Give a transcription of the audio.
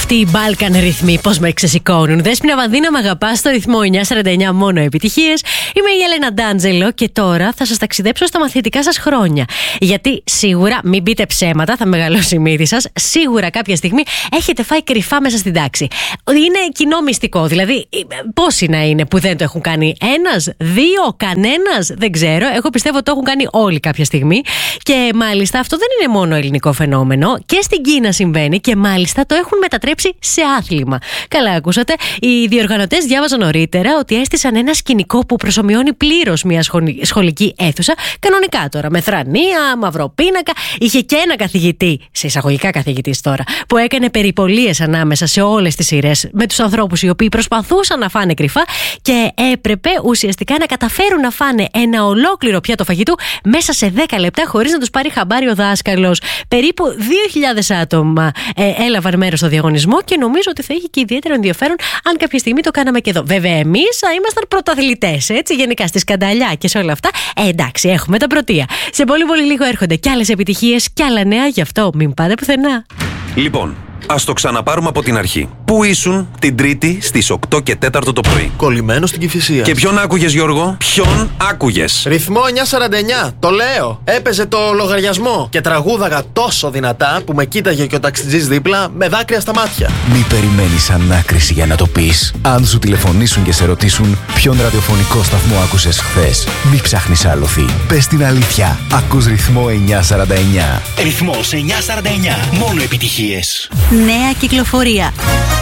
Αυτοί οι Balkan ρυθμοί πώς με ξεσηκώνουν. Δέσποινα Βανδίνα, μ' αγαπάς, στο ρυθμό 949, μόνο επιτυχίες. Είμαι η Έλενα Ντάντζελο και τώρα θα σας ταξιδέψω στα μαθητικά σας χρόνια. Γιατί σίγουρα, μην πείτε ψέματα, θα μεγαλώσει η μύτη σας. Σίγουρα κάποια στιγμή έχετε φάει κρυφά μέσα στην τάξη. Είναι κοινό μυστικό. Δηλαδή, πόσοι να είναι που δεν το έχουν κάνει? Ένας, δύο, κανένας? Δεν ξέρω. Εγώ πιστεύω το έχουν κάνει όλοι κάποια στιγμή. Και μάλιστα αυτό δεν είναι μόνο ελληνικό φαινόμενο. Και στην Κίνα συμβαίνει και μάλιστα το έχουν μετατρέψει σε άθλημα. Καλά ακούσατε. Οι διοργανωτές διάβαζαν νωρίτερα ότι έστησαν ένα σκηνικό που προσομοιώνει πλήρως μια σχολική αίθουσα. Κανονικά τώρα, με θρανία, μαυροπίνακα. Είχε και ένα καθηγητή, σε εισαγωγικά καθηγητής τώρα, που έκανε περιπολίες ανάμεσα σε όλες τις σειρές με τους ανθρώπους οι οποίοι προσπαθούσαν να φάνε κρυφά και έπρεπε ουσιαστικά να καταφέρουν να φάνε ένα ολόκληρο πιάτο φαγητού μέσα σε 10 λεπτά χωρίς να τους πάρει χαμπάρι ο δάσκαλος. Περίπου 2.000 άτομα έλαβαν μέρος στο διαγωνισμό και νομίζω ότι θα είχε και ιδιαίτερο ενδιαφέρον αν κάποια στιγμή το κάναμε και εδώ. Βέβαια, εμείς θα ήμασταν πρωταθλητές, έτσι, γενικά στη σκανταλιά και σε όλα αυτά. Εντάξει, έχουμε τα πρωτεία. Σε πολύ πολύ λίγο έρχονται κι άλλες επιτυχίες κι άλλα νέα, γι' αυτό μην πάτε πουθενά. Λοιπόν, ας το ξαναπάρουμε από την αρχή. Πού ήσουν την Τρίτη στις 8 και 4 το πρωί? Κολλημένο στην Κηφισία. Και ποιον άκουγες, Γιώργο? Ποιον άκουγες? Ρυθμό 949, το λέω. Έπαιζε το λογαριασμό και τραγούδαγα τόσο δυνατά που με κοίταγε και ο ταξιτζής δίπλα με δάκρυα στα μάτια. Μη περιμένεις ανάκριση για να το πεις. Αν σου τηλεφωνήσουν και σε ρωτήσουν ποιον ραδιοφωνικό σταθμό άκουσες χθες, μη ψάχνεις άλοθη. Πες την αλήθεια. Ακούς ρυθμό 949. Ρυθμός 949, μόνο επιτυχίες. Νέα κυκλοφορία.